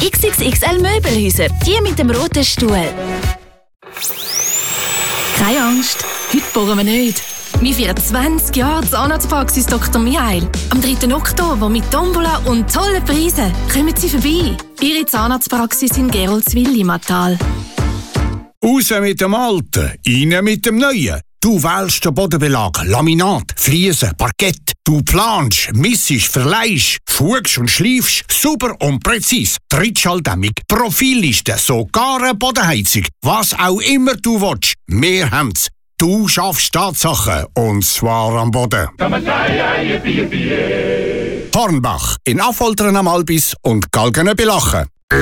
XXXL Möbelhäuser, die mit dem roten Stuhl. Keine Angst, heute bohren wir nicht. Wir feiern 20 Jahre Zahnarztpraxis Dr. Mihail. Am 3. Oktober mit Tombola und tollen Preisen. Kommen Sie vorbei. Ihre Zahnarztpraxis in Geroldswil im Atal. Raus mit dem Alten, rein mit dem Neuen. Du wählst den Bodenbelag, Laminat, Fliesen, Parkett. Du planst, missest, verleihst, fugst und schleifst, super und präzise. Trittschalldämmung, Profilliste, sogar eine Bodenheizung. Was auch immer du willst, wir haben's. Du schaffst Tatsachen, und zwar am Boden. Hornbach, in Affoltern am Albis und Galgenebelachen.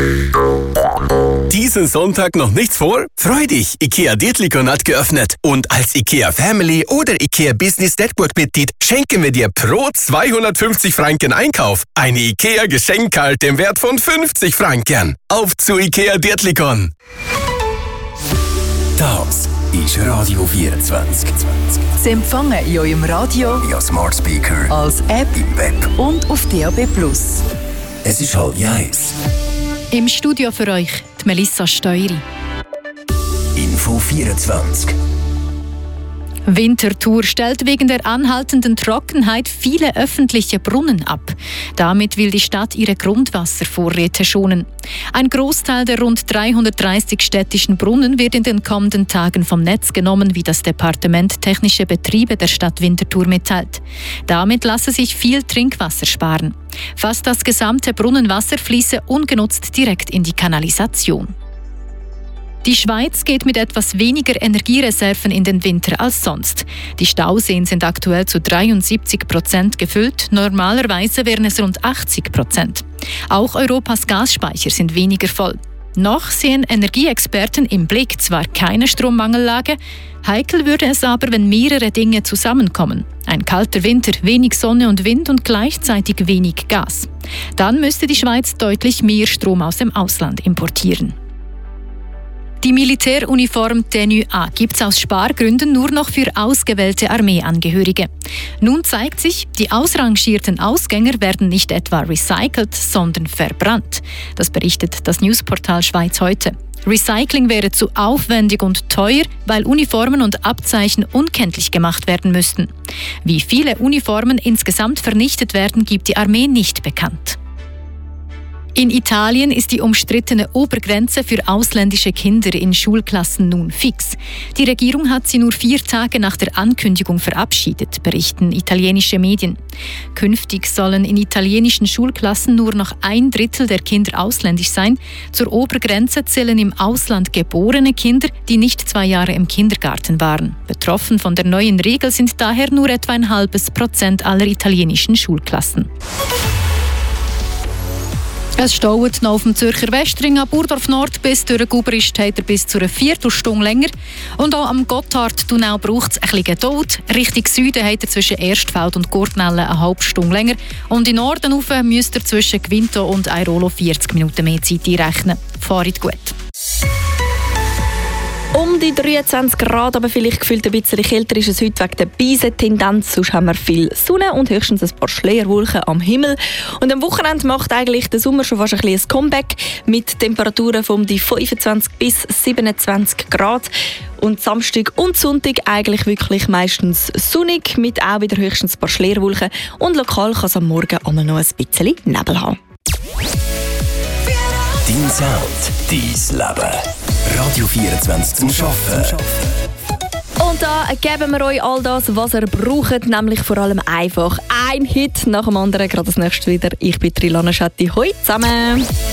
Diesen Sonntag noch nichts vor? Freu dich! IKEA Dietlikon hat geöffnet. Und als IKEA Family oder IKEA Business Network Mitglied schenken wir dir pro 250 Franken Einkauf eine IKEA Geschenkkarte im Wert von 50 Franken. Auf zu IKEA Dietlikon! Das ist Radio 24. Sie empfangen in eurem Radio, via Smart Speaker, als App im Web und auf DAB+. Es ist 12:30. Im Studio für euch die Melissa Steury. Info 24. Winterthur stellt wegen der anhaltenden Trockenheit viele öffentliche Brunnen ab. Damit will die Stadt ihre Grundwasservorräte schonen. Ein Großteil der rund 330 städtischen Brunnen wird in den kommenden Tagen vom Netz genommen, wie das Departement Technische Betriebe der Stadt Winterthur mitteilt. Damit lasse sich viel Trinkwasser sparen. Fast das gesamte Brunnenwasser fließe ungenutzt direkt in die Kanalisation. Die Schweiz geht mit etwas weniger Energiereserven in den Winter als sonst. Die Stauseen sind aktuell zu 73% gefüllt, normalerweise wären es rund 80%. Auch Europas Gasspeicher sind weniger voll. Noch sehen Energieexperten im Blick zwar keine Strommangellage, heikel würde es aber, wenn mehrere Dinge zusammenkommen. Ein kalter Winter, wenig Sonne und Wind und gleichzeitig wenig Gas. Dann müsste die Schweiz deutlich mehr Strom aus dem Ausland importieren. Die Militäruniform Tenue A gibt es aus Spargründen nur noch für ausgewählte Armeeangehörige. Nun zeigt sich, die ausrangierten Ausgänger werden nicht etwa recycelt, sondern verbrannt. Das berichtet das Newsportal Schweiz heute. Recycling wäre zu aufwendig und teuer, weil Uniformen und Abzeichen unkenntlich gemacht werden müssten. Wie viele Uniformen insgesamt vernichtet werden, gibt die Armee nicht bekannt. In Italien ist die umstrittene Obergrenze für ausländische Kinder in Schulklassen nun fix. Die Regierung hat sie nur 4 Tage nach der Ankündigung verabschiedet, berichten italienische Medien. Künftig sollen in italienischen Schulklassen nur noch 1/3 der Kinder ausländisch sein. Zur Obergrenze zählen im Ausland geborene Kinder, die nicht 2 Jahre im Kindergarten waren. Betroffen von der neuen Regel sind daher nur etwa 0,5% aller italienischen Schulklassen. Es staut noch auf dem Zürcher Westring ab Burdorf Nord bis durch Gubrist hat er bis zu einer Viertelstunde länger. Und auch am Gotthardtunnel braucht es ein bisschen Geduld. Richtung Süden hat er zwischen Erstfeld und Gurtnelle eine halbe Stunde länger. Und in Norden rauf müsst ihr zwischen Gvinto und Airolo 40 Minuten mehr Zeit einrechnen. Fahrt gut. Um die 23 Grad, aber vielleicht gefühlt ein bisschen kälter ist es heute wegen der Beisentendenz. Sonst haben wir viel Sonne und höchstens ein paar Schleierwolken am Himmel. Und am Wochenende macht eigentlich der Sommer schon fast ein bisschen ein Comeback mit Temperaturen von die 25 bis 27 Grad. Und Samstag und Sonntag eigentlich wirklich meistens sonnig, mit auch wieder höchstens ein paar Schleierwolken. Und lokal kann es am Morgen auch noch ein bisschen Nebel haben. Dein Sound, dein Leben. Radio 24 zum Arbeiten. Und da geben wir euch all das, was ihr braucht, nämlich vor allem einfach ein Hit nach dem anderen. Gerade das nächste wieder. Ich bin Trilana Schetti. Hoi zusammen!